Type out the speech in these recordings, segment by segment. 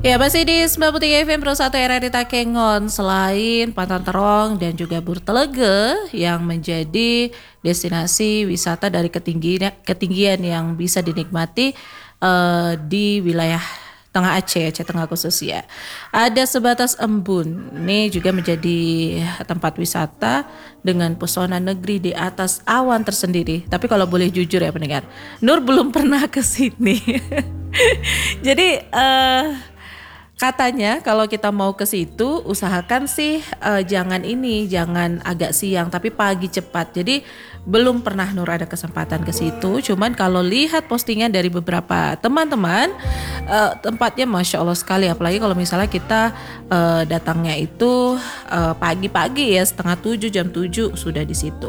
Ya, masih di 93 FM Pro 1 RRI Takengon. Selain Pantai Terong dan juga Burtelege yang menjadi destinasi wisata dari ketinggian yang bisa dinikmati di wilayah Tengah Aceh, Aceh Tengah khusus ya. Ada Sebatas Embun. Ini juga menjadi tempat wisata dengan pesona negeri di atas awan tersendiri. Tapi kalau boleh jujur ya pendengar, Nur belum pernah ke sini. Jadi katanya kalau kita mau ke situ usahakan sih jangan agak siang tapi pagi cepat. Jadi belum pernah Nur ada kesempatan ke situ. Cuman kalau lihat postingan dari beberapa teman-teman tempatnya masya Allah sekali. Apalagi kalau misalnya kita datangnya itu pagi-pagi ya 6:30 jam 7 sudah di situ.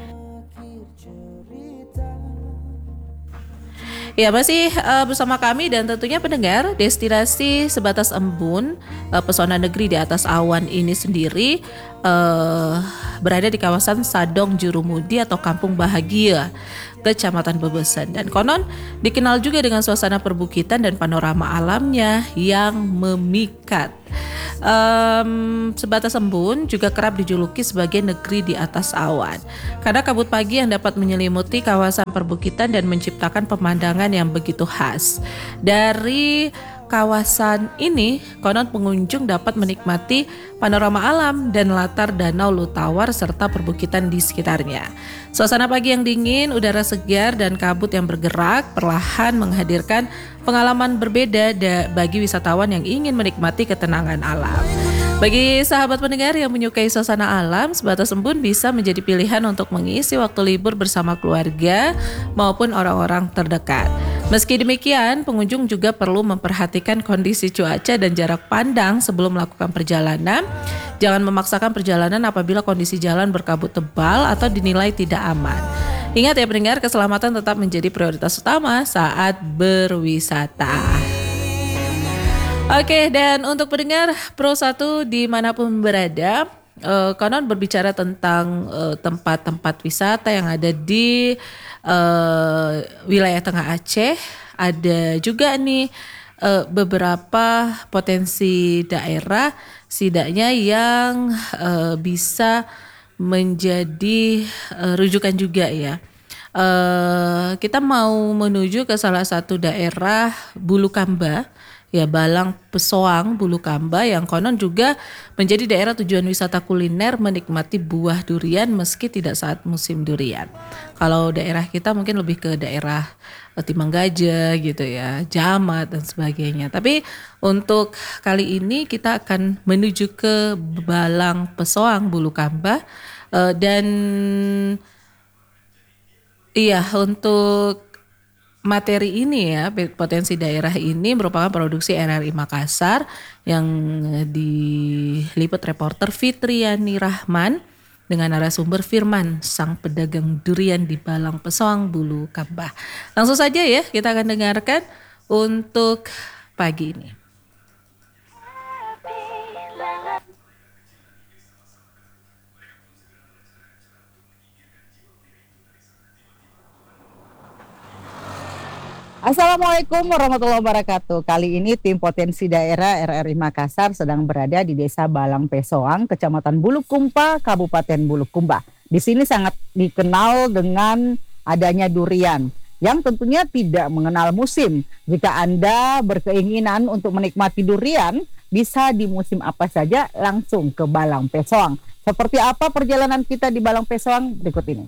Ya masih bersama kami dan tentunya pendengar destinasi Sebatas Embun pesona negeri di atas awan ini sendiri berada di kawasan Sadong Jurumudi atau Kampung Bahagia, Kecamatan Bebesen, dan konon dikenal juga dengan suasana perbukitan dan panorama alamnya yang memikat. Sebatas Embun juga kerap dijuluki sebagai negeri di atas awan karena kabut pagi yang dapat menyelimuti kawasan perbukitan dan menciptakan pemandangan yang begitu khas. Dari kawasan ini, konon pengunjung dapat menikmati panorama alam dan latar danau Lutawar serta perbukitan di sekitarnya. Suasana pagi yang dingin, udara segar, dan kabut yang bergerak perlahan menghadirkan pengalaman berbeda bagi wisatawan yang ingin menikmati ketenangan alam. Bagi sahabat pendengar yang menyukai suasana alam, Sebatas Embun bisa menjadi pilihan untuk mengisi waktu libur bersama keluarga maupun orang-orang terdekat. Meski demikian, pengunjung juga perlu memperhatikan kondisi cuaca dan jarak pandang sebelum melakukan perjalanan. Jangan memaksakan perjalanan apabila kondisi jalan berkabut tebal atau dinilai tidak aman. Ingat ya pendengar, keselamatan tetap menjadi prioritas utama saat berwisata. Oke, dan untuk pendengar Pro 1 dimanapun berada, konon berbicara tentang tempat-tempat wisata yang ada di wilayah Tengah Aceh. Ada juga nih beberapa potensi daerah setidaknya yang bisa menjadi rujukan juga ya. Kita mau menuju ke salah satu daerah Bulukamba, ya Balang Pesoang Bulukamba, yang konon juga menjadi daerah tujuan wisata kuliner menikmati buah durian meski tidak saat musim durian. Kalau daerah kita mungkin lebih ke daerah Timang Gajah gitu ya, Jamat dan sebagainya. Tapi untuk kali ini kita akan menuju ke Balang Pesoang Bulukamba dan iya untuk materi ini ya, potensi daerah ini merupakan produksi RRI Makassar yang diliput reporter Fitriani Rahman dengan narasumber Firman, sang pedagang durian di Balang Pesoang Bulukamba. Langsung saja ya kita akan dengarkan untuk pagi ini. Assalamualaikum warahmatullahi wabarakatuh. Kali ini tim potensi daerah RRI Makassar sedang berada di Desa Balang Pesoang, Kecamatan Bulukumba, Kabupaten Bulukumba. Di sini sangat dikenal dengan adanya durian yang tentunya tidak mengenal musim. Jika Anda berkeinginan untuk menikmati durian, bisa di musim apa saja langsung ke Balang Pesoang. Seperti apa perjalanan kita di Balang Pesoang berikut ini.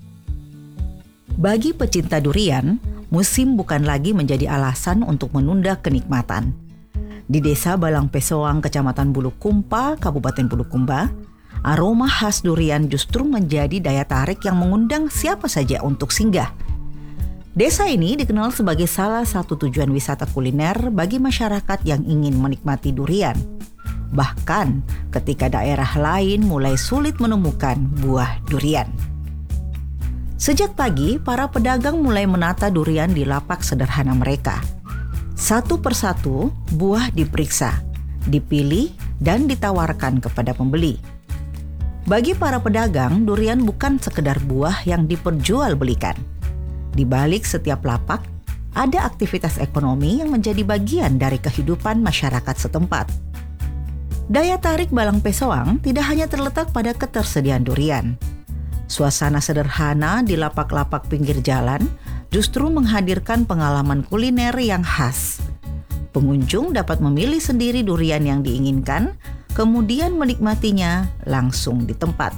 Bagi pecinta durian, musim bukan lagi menjadi alasan untuk menunda kenikmatan. Di Desa Balang Pesoang, Kecamatan Bulukumba, Kabupaten Bulukumba, aroma khas durian justru menjadi daya tarik yang mengundang siapa saja untuk singgah. Desa ini dikenal sebagai salah satu tujuan wisata kuliner bagi masyarakat yang ingin menikmati durian. Bahkan ketika daerah lain mulai sulit menemukan buah durian. Sejak pagi, para pedagang mulai menata durian di lapak sederhana mereka. Satu persatu, buah diperiksa, dipilih, dan ditawarkan kepada pembeli. Bagi para pedagang, durian bukan sekedar buah yang diperjualbelikan. Di balik setiap lapak, ada aktivitas ekonomi yang menjadi bagian dari kehidupan masyarakat setempat. Daya tarik Balang Pesoang tidak hanya terletak pada ketersediaan durian. Suasana sederhana di lapak-lapak pinggir jalan justru menghadirkan pengalaman kuliner yang khas. Pengunjung dapat memilih sendiri durian yang diinginkan, kemudian menikmatinya langsung di tempat.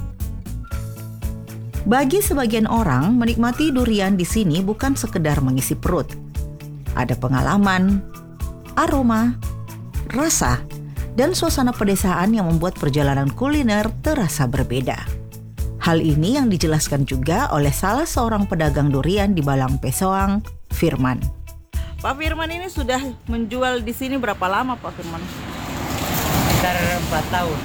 Bagi sebagian orang, menikmati durian di sini bukan sekedar mengisi perut. Ada pengalaman, aroma, rasa, dan suasana pedesaan yang membuat perjalanan kuliner terasa berbeda. Hal ini yang dijelaskan juga oleh salah seorang pedagang durian di Balang Pesoang, Firman. Pak Firman ini sudah menjual di sini berapa lama Pak Firman? Sekitar 4 tahun.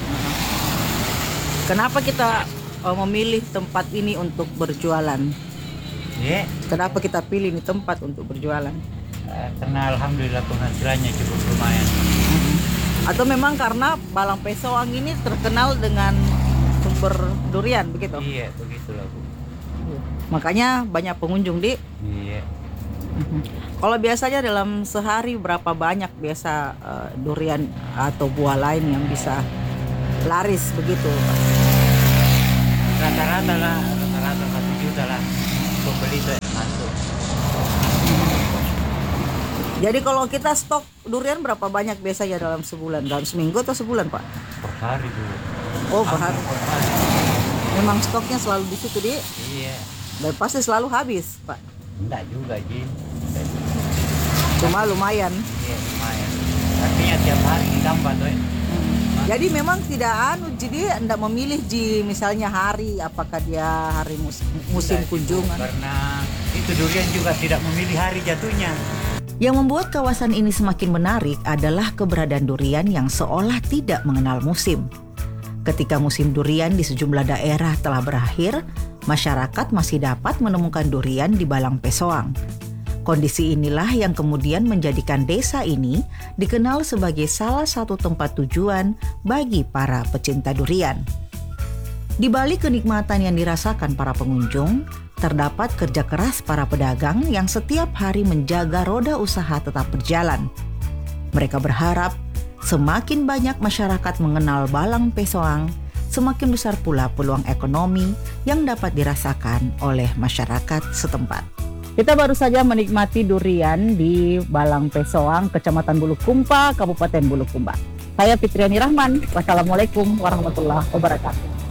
Kenapa kita memilih tempat ini untuk berjualan? Ya, Kenapa kita pilih ini tempat untuk berjualan? karena alhamdulillah penghasilannya cukup lumayan. Atau memang karena Balang Pesoang ini terkenal dengan sumber durian begitu? Iya, begitulah Bu. Makanya banyak pengunjung di. Iya. Kalau biasanya dalam sehari berapa banyak biasa durian atau buah lain yang bisa laris begitu? Rata-rata 1 juta lah pembeli itu masuk. Jadi kalau kita stok durian berapa banyak biasanya dalam sebulan? Dalam seminggu atau sebulan Pak? Per hari dulu. Oh per hari. Per hari. Memang stoknya selalu di situ di. Iya. Dan pasti selalu habis Pak. Enggak juga Ji. Cuma lumayan. Iya, lumayan. Artinya tiap hari ditambah tuh. Jadi memang tidak jadi Anda memilih misalnya hari apakah dia hari musim Enggak, kunjungan. Karena itu durian juga tidak memilih hari jatuhnya. Yang membuat kawasan ini semakin menarik adalah keberadaan durian yang seolah tidak mengenal musim. Ketika musim durian di sejumlah daerah telah berakhir, masyarakat masih dapat menemukan durian di Balang Pesoang. Kondisi inilah yang kemudian menjadikan desa ini dikenal sebagai salah satu tempat tujuan bagi para pecinta durian. Di balik kenikmatan yang dirasakan para pengunjung, terdapat kerja keras para pedagang yang setiap hari menjaga roda usaha tetap berjalan. Mereka berharap semakin banyak masyarakat mengenal Balang Pesoang, semakin besar pula peluang ekonomi yang dapat dirasakan oleh masyarakat setempat. Kita baru saja menikmati durian di Balang Pesoang, Kecamatan Bulukumpa, Kabupaten Bulukumba. Saya Fitriani Rahman. Wassalamualaikum warahmatullahi wabarakatuh.